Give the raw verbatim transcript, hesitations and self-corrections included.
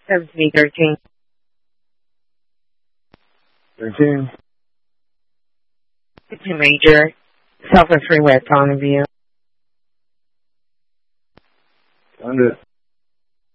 Service B thirteen. thirteen. fifteen Ranger. Southwest Freeway, calling view. Under.